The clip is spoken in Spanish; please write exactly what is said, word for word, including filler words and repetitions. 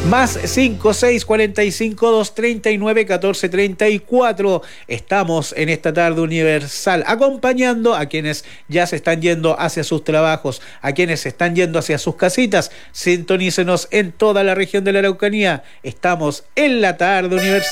Más cinco seis cuarenta y cinco dos treinta y nueve catorce treinta y cuatro. Estamos en esta tarde universal acompañando a quienes ya se están yendo hacia sus trabajos, a quienes se están yendo hacia sus casitas. Sintonícenos en toda la región de la Araucanía. Estamos en la tarde universal.